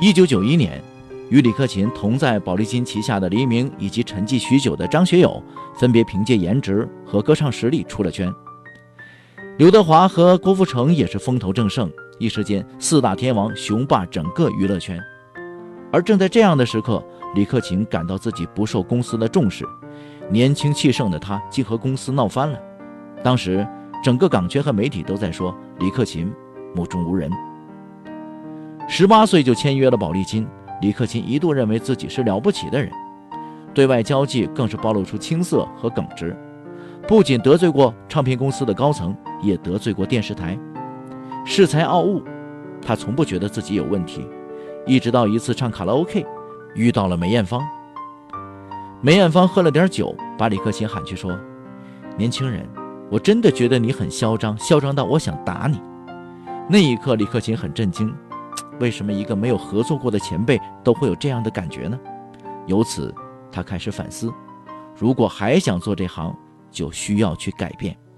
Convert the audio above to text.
1991年，与李克勤同在宝丽金旗下的黎明以及沉寂许久的张学友，分别凭借颜值和歌唱实力出了圈。刘德华和郭富城也是风头正盛，一时间四大天王雄霸整个娱乐圈。而正在这样的时刻，李克勤感到自己不受公司的重视，年轻气盛的他竟和公司闹翻了。当时整个港圈和媒体都在说李克勤目中无人。18岁就签约了宝丽金，李克勤一度认为自己是了不起的人，对外交际更是暴露出青涩和耿直，不仅得罪过唱片公司的高层，也得罪过电视台。恃才傲物，他从不觉得自己有问题，一直到一次唱卡拉 OK 遇到了梅艳芳。梅艳芳喝了点酒，把李克勤喊去说：年轻人，我真的觉得你很嚣张，嚣张到我想打你。那一刻李克勤很震惊，为什么一个没有合作过的前辈都会有这样的感觉呢？由此他开始反思，如果还想做这行，就需要去改变。